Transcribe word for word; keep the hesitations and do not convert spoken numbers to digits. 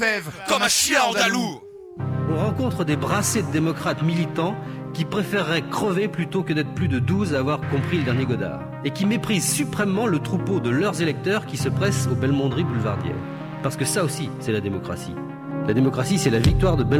pève comme un chien andalou. On rencontre des brassées de démocrates militants qui préféreraient crever plutôt que d'être plus de douze à avoir compris le dernier Godard, et qui méprisent suprêmement le troupeau de leurs électeurs qui se pressent aux belmonderies boulevardières. Parce que ça aussi, c'est la démocratie. La démocratie, c'est la victoire de Belmondo.